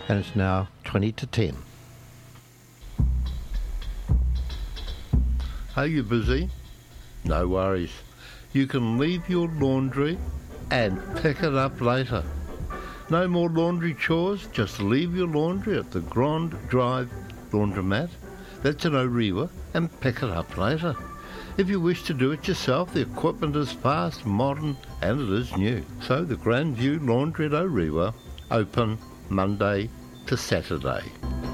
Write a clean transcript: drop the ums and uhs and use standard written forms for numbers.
and it's now 20 to 10. Are you busy? No worries. You can leave your laundry and pick it up later. No more laundry chores, just leave your laundry at the Grand Drive Laundromat. That's in Orewa, and pick it up later. If you wish to do it yourself, the equipment is fast, modern, and it is new. So the Grandview Laundry at Orewa, open Monday to Saturday.